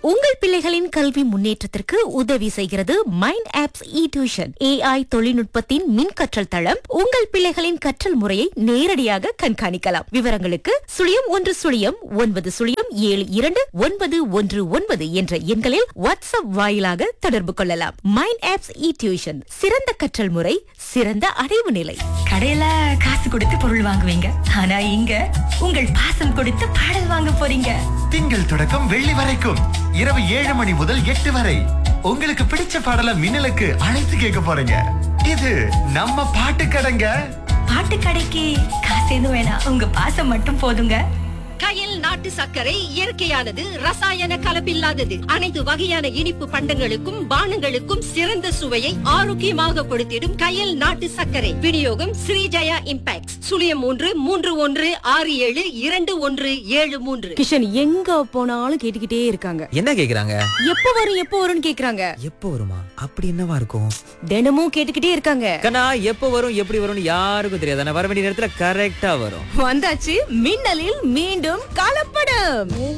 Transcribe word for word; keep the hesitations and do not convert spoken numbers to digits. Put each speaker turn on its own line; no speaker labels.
உங்கள் பிள்ளைகளின் கல்வி முன்னேற்றத்திற்கு உதவி செய்கிறது மைண்ட் ஆப்ஸ் இ டியூஷன். ஏஐ தொழில்நுட்பத்தின் மின் கற்றல் தளம். உங்கள் பிள்ளைகளின் கற்றல் முறையை நேரடியாக கண்காணிக்கலாம். விவரங்களுக்கு சுழியம் ஒன்று சுழியம் ஒன்பது சுழியம் ஏழு இரண்டு ஒன்பது ஒன்று ஒன்பது என்ற எண்களில் வாட்ஸ்அப் வாயிலாக தொடர்பு கொள்ளலாம். மைண்ட் ஆப்ஸ் இ டியூஷன், சிறந்த கற்றல் முறை, சிறந்த அடைவு நிலை.
கடையில காசு கொடுத்து பொருள் வாங்குவீங்க, ஆனா இங்க உங்கள் பாசம் கொடுத்து பாடல் வாங்க போறீங்க.
திங்கள் தொடக்கம் வெள்ளி வரைக்கும் இரவு ஏழு மணி முதல் எட்டு வரை உங்களுக்கு பிடிச்ச பாடல மின்னலுக்கு அழைத்து கேட்க போறீங்க. இது நம்ம பாட்டு கடைங்க.
பாட்டு கடைக்கு காசு எதுவும் வேணாம், உங்க பாசம் மட்டும் போதுங்க.
கயல் நாட்டு சர்க்கரை இயற்கையானது, ரசாயன கலப்பில்லாதது. அனைத்து வகையான இனிப்பு பண்டங்களுக்கும் பானங்களுக்கும் சிறந்த சுவையை ஆரோக்கியமாக கொடுத்திடும் கயல் நாட்டு சர்க்கரை. விநியோகம் ஸ்ரீஜயா இம்பாக்ட். சுழியம் மூன்று மூன்று ஒன்று ஆறு ஏழு இரண்டு ஒன்று ஏழு மூன்று.
கிஷன் எங்க போனாலும் கேட்டுக்கிட்டே இருக்காங்க.
என்ன கேக்குறாங்க?
எப்ப வரும் எப்ப வரும்னு கேக்குறாங்க.
எப்போ வருமா? அப்படி என்னவா இருக்கும்?
தினமும் கேட்டுக்கிட்டே இருக்காங்க.
கண்ணா, எப்போ வரும் எப்படி வரும்னு யாருக்கும் தெரியாது. ஆனா வர வேண்டிய நேரத்துல கரெக்டா வரும்.
வந்தாச்சு மின்னலில் மீண்டும் கலப்படம்.